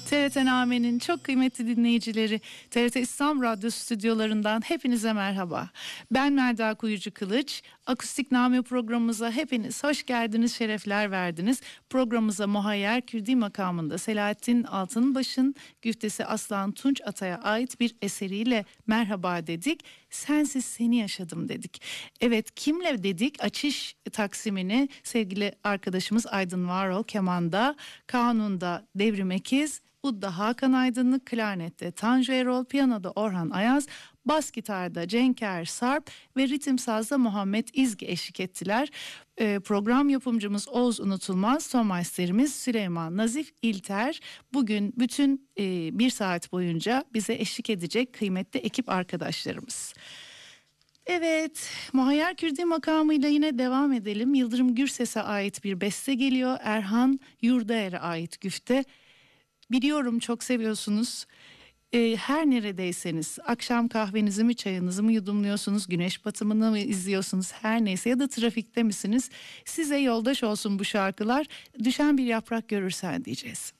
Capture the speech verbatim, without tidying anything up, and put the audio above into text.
T R T Name'nin çok kıymetli dinleyicileri, T R T İstanbul Radyo stüdyolarından hepinize merhaba. Ben Melda Kuyucu Kılıç. Akustik Name programımıza hepiniz hoş geldiniz, şerefler verdiniz. Programımıza Muhayyer Kürdi makamında Selahattin Altınbaş'ın güftesi Aslan Tunç Atay'a ait bir eseriyle merhaba dedik. Sensiz seni yaşadım dedik. Evet, kimle dedik? Açış taksimini sevgili arkadaşımız Aydın Varol kemanda, kanunda Devrim Ekiz, udda Hakan Aydınlık, klarnette Tanju Erol, piyanoda Orhan Ayaz, bas gitarda Cenker Sarp ve ritim sazda Muhammed İzgi eşlik ettiler. Ee, program yapımcımız Oğuz Unutulmaz, son masterimiz Süleyman Nazif İlter. Bugün bütün e, bir saat boyunca bize eşlik edecek kıymetli ekip arkadaşlarımız. Evet, Muhayyer Kürdi makamıyla yine devam edelim. Yıldırım Gürses'e ait bir beste geliyor. Erhan Yurdaer'e ait güfte. Biliyorum çok seviyorsunuz. Ee, her neredeyseniz, akşam kahvenizi mi çayınızı mı yudumluyorsunuz, güneş batımını mı izliyorsunuz, her neyse, ya da trafikte misiniz, size yoldaş olsun bu şarkılar. Düşen bir yaprak görürsen diyeceğiz.